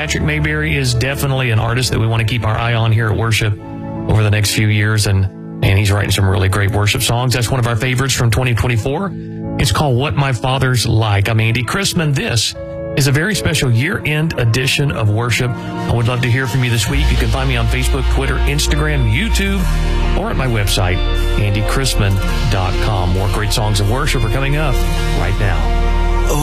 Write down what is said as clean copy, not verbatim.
Patrick Mayberry is definitely an artist that we want to keep our eye on here at Worship over the next few years. And he's writing some really great worship songs. That's one of our favorites from 2024. It's called What My Father's Like. I'm Andy Chrisman. This is a very special year-end edition of Worship. I would love to hear from you this week. You can find me on Facebook, Twitter, Instagram, YouTube, or at my website, andychrisman.com. More great songs of worship are coming up right now.